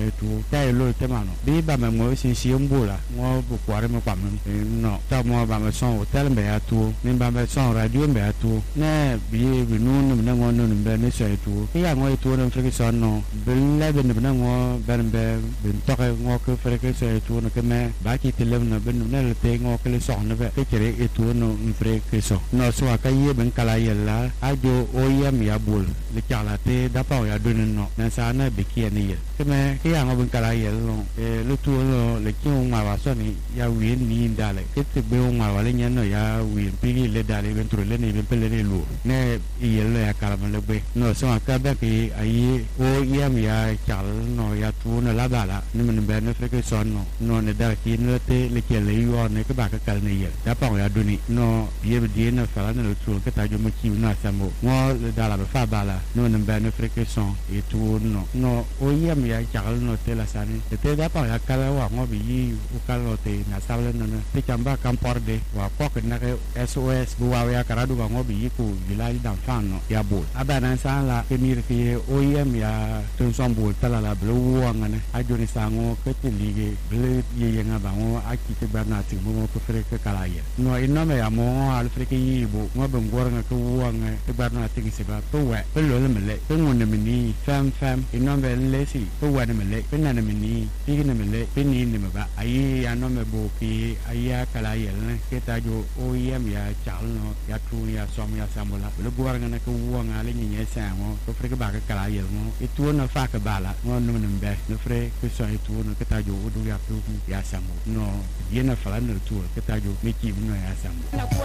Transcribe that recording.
tu tai lo te mano bi ba me mo sin si mbula mo bu kware mo kwam no ta mo ba me son hotel be atu ni ba me son radio be atu ne bi bi nu ne ngo no be ne se tu ya ngo tu ne freke son no be le be ne ngo ben be bin to ngo ko freke se tu no ke me ba ki tele no be ne le te ngo ke le son ne be ke kere e tu no freke so no so ka ye ben kala yella ajo o yam ya bul le kala te da pa ya do no na sa na be ki ne ye ke me ke ya ngo ben kala yel no le tu no le ki ma wa so ni ya wi ni dale ke te be ma wa le nyen no ya wi pi le dale ben tro le ni ben pele le lu ne yel ya kala le be no so ka be ki ai o yam ya kal no ya tu no la bala ni men be ne freke son no ne da ki ne te le ke le yo ne ke ba ka kal ne ye da pa ya do ni no ye be di na fa ne tu ke ta jo mo ki na sa mo mo le da la fa bala no ne be ne freke son e tu no o yam ya kal no te la sa ni te da pa ya kala wa mo bi yi o kala te na sa le no te chamba kam porde wa ko ke na ke SOS bu wa ya karadu ba mo bi yi ku village d'enfant no ya bo abana sa la ke mi ke o yam ya tun son bo tala la blo wa ngane a jo ni sa ngo ke ti lige ble ye nga ba ngo a ki ke ba na ti mo ko fere ke kala ye no ino me ya mo al fere ke yi bo ngo be ngor nga ko wa nga ke ba na ti se ba to we pe lo le mele pe ngo ne mi ni fam ino be le si to wa ne mele pe na ne mi ni ti ne mele pe ni ne me ba ai ya no me bo ki ai ya kala ye ne ke ta jo o yam ya chal no ya tu ya som ya samula le gor nga ne ko wa nga le ni ye sa mo ko fere ke ba ke kala ye mo e tu no fa ke bala ngo no ne mbe no fere ke so e tu no ke ta jo o du ya tu ya samu no ye na fa la no tu ke ta jo me ki no ya samu